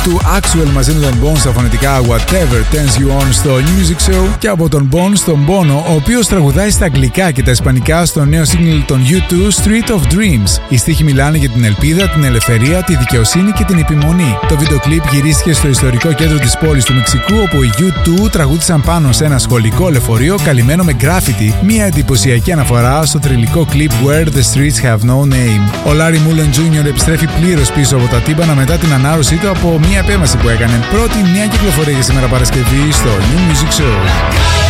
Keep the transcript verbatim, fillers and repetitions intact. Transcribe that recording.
του Axwell μαζί με τον Bones στα φωνητικά Whatever Turns You On στο New Music Show και από τον Bones τον Bono, ο οποίος τραγουδάει στα αγγλικά και τα ισπανικά στο νέο single των γιου τού Street of Dreams. Οι στίχοι μιλάνε για την ελπίδα, την ελευθερία, τη δικαιοσύνη και την επιμονή. Το βίντεο κλιπ γυρίστηκε στο ιστορικό κέντρο της πόλης του Μεξικού, όπου οι γιου τού τραγούδισαν πάνω σε ένα σχολικό λεωφορείο καλυμμένο με γκράφιτι, μια εντυπωσιακή αναφορά στο θρυλικό κλιπ Where the Streets Have No Name. Ο Larry Mullen Junior επιστρέφει πλήρως πίσω από τα τύμπανα μετά την ανάρρωσή του από μια επέμβαση που έκανε. Πρώτη νέα κυκλοφορία για σήμερα Παρασκευή στο New Music Show.